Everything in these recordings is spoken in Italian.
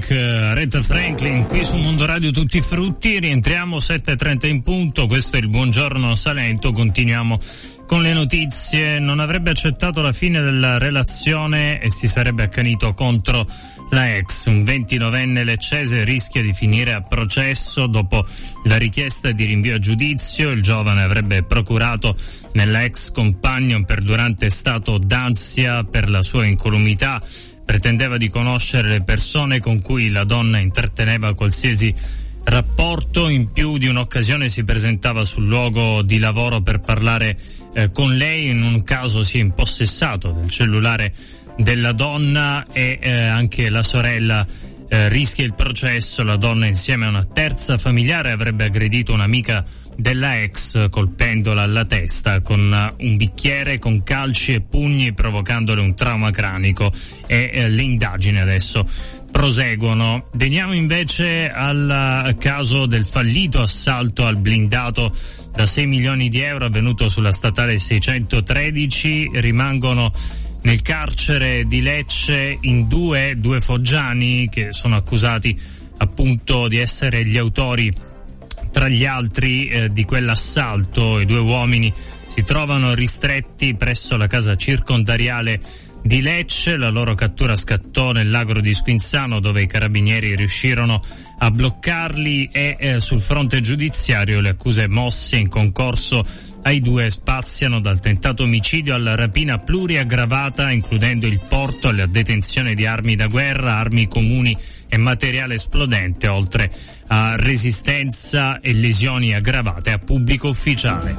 Frank, Aretha Franklin, qui su Mondo Radio Tutti Frutti. Rientriamo 7:30 in punto, questo è il Buongiorno Salento, continuiamo con le notizie. Non avrebbe accettato la fine della relazione e si sarebbe accanito contro la ex. Un 29enne leccese rischia di finire a processo dopo la richiesta di rinvio a giudizio. Il giovane avrebbe procurato nella ex compagna un perdurante stato d'ansia per la sua incolumità. Pretendeva di conoscere le persone con cui la donna intratteneva qualsiasi rapporto. In più di un'occasione si presentava sul luogo di lavoro per parlare con lei. In un caso si è impossessato del cellulare della donna e anche la sorella rischia il processo. La donna, insieme a una terza familiare, avrebbe aggredito un'amica della ex colpendola alla testa con un bicchiere, con calci e pugni, provocandole un trauma cranico, e le indagini adesso proseguono. Veniamo invece al caso del fallito assalto al blindato da 6 milioni di euro avvenuto sulla statale 613. Rimangono nel carcere di Lecce in due foggiani che sono accusati appunto di essere gli autori tra gli altri di quell'assalto. I due uomini si trovano ristretti presso la casa circondariale di Lecce. La loro cattura scattò nell'agro di Squinzano, dove i carabinieri riuscirono a bloccarli, e sul fronte giudiziario le accuse mosse in concorso ai due spaziano dal tentato omicidio alla rapina pluriaggravata, includendo il porto alla detenzione di armi da guerra, armi comuni e materiale esplodente, oltre a resistenza e lesioni aggravate a pubblico ufficiale.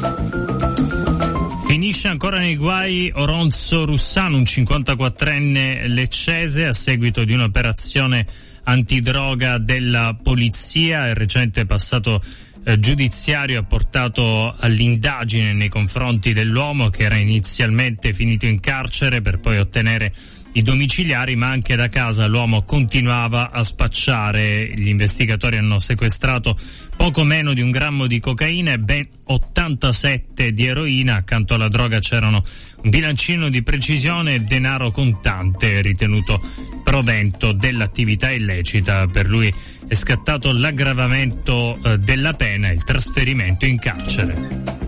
Finisce ancora nei guai Oronzo Russano, un 54enne leccese, a seguito di un'operazione antidroga della polizia. Il recente passato giudiziario ha portato all'indagine nei confronti dell'uomo, che era inizialmente finito in carcere per poi ottenere i domiciliari, ma anche da casa l'uomo continuava a spacciare. Gli investigatori hanno sequestrato poco meno di 1 grammo di cocaina e ben 87 di eroina. Accanto alla droga c'erano un bilancino di precisione e denaro contante, ritenuto provento dell'attività illecita. Per lui è scattato l'aggravamento della pena e il trasferimento in carcere.